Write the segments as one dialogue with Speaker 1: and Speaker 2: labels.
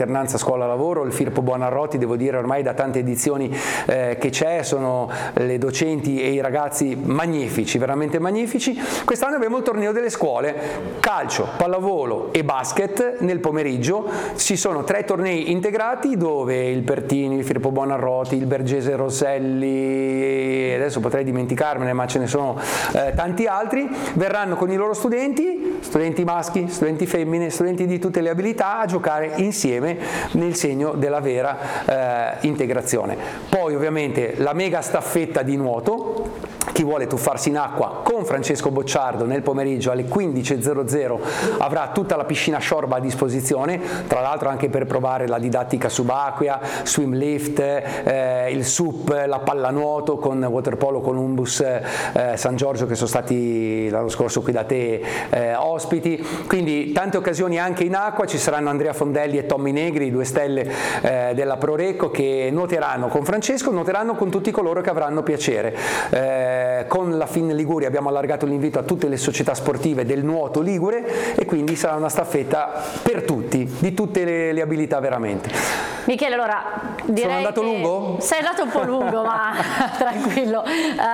Speaker 1: l'alternanza scuola-lavoro, il Firpo Buonarroti, devo dire ormai da tante edizioni che c'è, sono le docenti e i ragazzi magnifici, veramente magnifici. Quest'anno abbiamo il torneo delle scuole, calcio, pallavolo e basket nel pomeriggio. Ci sono 3 tornei integrati dove il Pertini, il Firpo Buonarroti, il Bergese Rosselli, adesso potrei dimenticarmene ma ce ne sono tanti altri, verranno con i loro studenti maschi, studenti femmine, studenti di tutte le abilità a giocare insieme nel segno della vera integrazione. Poi ovviamente la mega staffetta di nuoto, chi vuole tuffarsi in acqua con Francesco Bocciardo nel pomeriggio alle 15:00 avrà tutta la piscina Sciorba a disposizione, tra l'altro anche per provare la didattica subacquea, swim lift, il SUP, la pallanuoto con Waterpolo Columbus San Giorgio che sono stati l'anno scorso qui da te ospiti, quindi tante occasioni anche in acqua. Ci saranno Andrea Fondelli e Tommy Negri, 2 stelle della Prorecco, che nuoteranno con Francesco, nuoteranno con tutti coloro che avranno piacere. Con la FIN Liguria abbiamo allargato l'invito a tutte le società sportive del nuoto ligure e quindi sarà una staffetta per tutti, di tutte le abilità veramente.
Speaker 2: Michele, allora direi
Speaker 1: sono andato lungo?
Speaker 2: Sei andato un po' lungo ma tranquillo.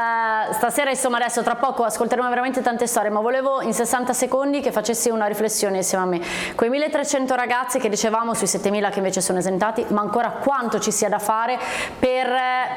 Speaker 2: Stasera insomma adesso tra poco ascolteremo veramente tante storie, ma volevo in 60 secondi che facessi una riflessione insieme a me. Quei 1300 ragazzi che dicevamo sui 7000 che invece sono esentati, ma ancora quanto ci sia da fare per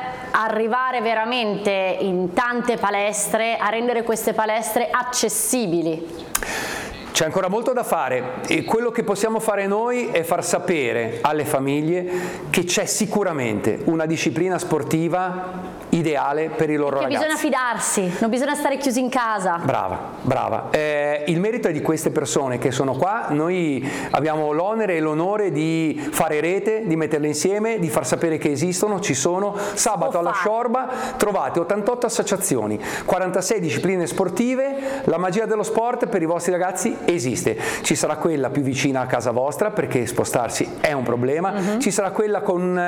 Speaker 2: arrivare veramente in tante palestre, a rendere queste palestre accessibili?
Speaker 1: C'è ancora molto da fare e quello che possiamo fare noi è far sapere alle famiglie che c'è sicuramente una disciplina sportiva ideale per i loro ragazzi.
Speaker 2: Bisogna fidarsi, non bisogna stare chiusi in casa.
Speaker 1: Brava, brava. Il merito è di queste persone che sono qua. Noi abbiamo l'onere e l'onore di fare rete, di metterle insieme, di far sapere che esistono, ci sono. Sabato alla Sciorba trovate 88 associazioni, 46 discipline sportive. La magia dello sport per i vostri ragazzi esiste. Ci sarà quella più vicina a casa vostra perché spostarsi è un problema, ci sarà quella con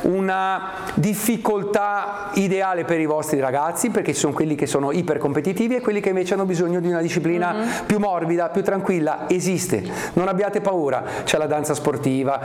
Speaker 1: una difficoltà ideale per i vostri ragazzi perché ci sono quelli che sono ipercompetitivi e quelli che invece hanno bisogno di una disciplina più morbida, più tranquilla. Esiste, non abbiate paura, c'è la danza sportiva,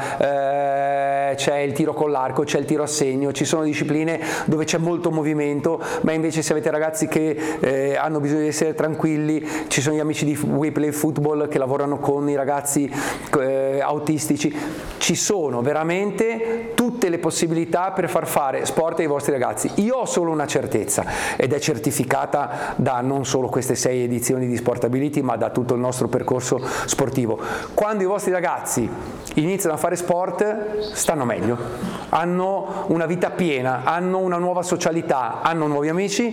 Speaker 1: c'è il tiro con l'arco, c'è il tiro a segno, ci sono discipline dove c'è molto movimento, ma invece se avete ragazzi che hanno bisogno di essere tranquilli, ci sono gli amici di We Play Football che lavorano con i ragazzi autistici. Ci sono veramente tutte le possibilità per far fare sport ai vostri ragazzi. Io ho solo una certezza ed è certificata da non solo queste 6 edizioni di Sportability ma da tutto il nostro percorso sportivo: quando i vostri ragazzi iniziano a fare sport stanno meglio, hanno una vita piena, hanno una nuova socialità, hanno nuovi amici,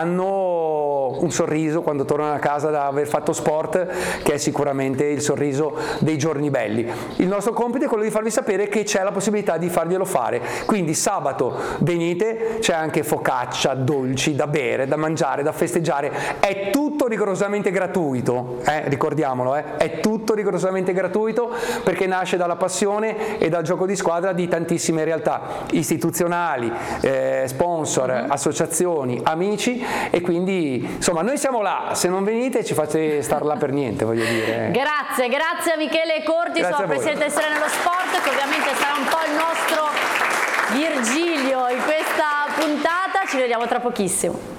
Speaker 1: hanno un sorriso quando tornano a casa da aver fatto sport, che è sicuramente il sorriso dei giorni belli. Il nostro compito è quello di farvi sapere che c'è la possibilità di farglielo fare, quindi sabato venite, c'è anche focaccia, dolci da bere, da mangiare, da festeggiare, è tutto rigorosamente gratuito, ricordiamolo, è tutto rigorosamente gratuito perché nasce dalla passione e dal gioco di squadra di tantissime realtà istituzionali, sponsor, associazioni, amici, e quindi insomma noi siamo là, se non venite ci fate star là per niente, voglio dire.
Speaker 2: Grazie a Michele Corti, sono presidente del Storia nello Sport, che ovviamente sarà un po' il nostro Virgilio in questa puntata. Ci vediamo tra pochissimo.